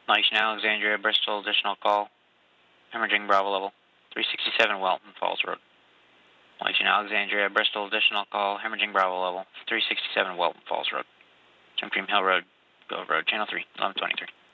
Lexington, Alexandria, Bristol, additional call. Hemorrhaging Bravo level 367 Welton Falls Road. Lexington, Alexandria, Bristol, additional call. Hemorrhaging Bravo level 367 Welton Falls Road. Jim Cream Hill Road, Go Road, Channel 3, 1123.